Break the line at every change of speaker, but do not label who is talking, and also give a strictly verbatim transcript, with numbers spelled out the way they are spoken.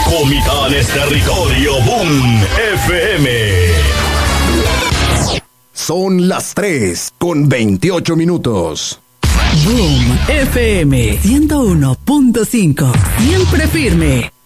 Comitán es territorio Boom F M.
Son las tres con veintiocho minutos.
Boom F M ciento uno punto cinco. Siempre firme.